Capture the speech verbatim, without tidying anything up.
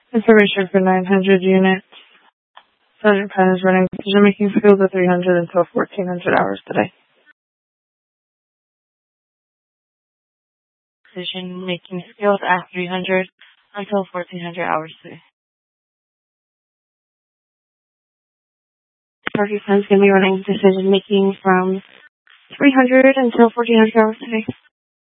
Information for nine hundred units. Sergeant Penn is running decision-making skills at three hundred until fourteen hundred hours today. Decision-making skills at three hundred until fourteen hundred hours today. Sergeant Penn is going to be running decision-making from three hundred until fourteen hundred hours today.